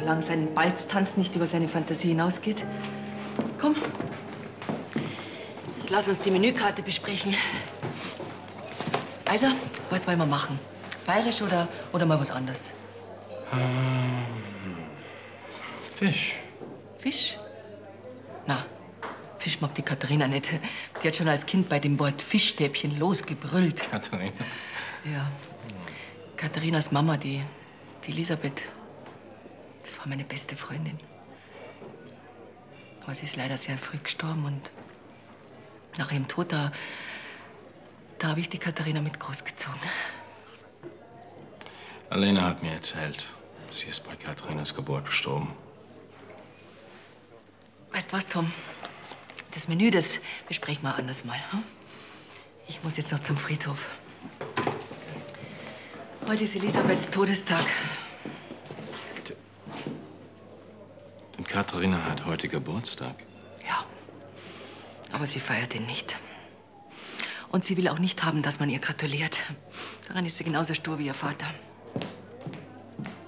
solange sein Balztanz nicht über seine Fantasie hinausgeht. Komm. Jetzt lass uns die Menükarte besprechen. Also, was wollen wir machen? Bayerisch oder mal was anderes? Fisch. Fisch? Na, Fisch mag die Katharina nicht. Die hat schon als Kind bei dem Wort Fischstäbchen losgebrüllt. Katharina? Ja. Katharinas Mama, die Elisabeth, das war meine beste Freundin. Aber sie ist leider sehr früh gestorben und nach ihrem Tod, da habe ich die Katharina mit großgezogen. Alena hat mir erzählt, sie ist bei Katharinas Geburt gestorben. Weißt was, Tom? Das Menü, das besprechen wir anders mal. Hm? Ich muss jetzt noch zum Friedhof. Heute ist Elisabeths Todestag. Denn Katharina hat heute Geburtstag. Ja, aber sie feiert ihn nicht. Und sie will auch nicht haben, dass man ihr gratuliert. Daran ist sie genauso stur wie ihr Vater.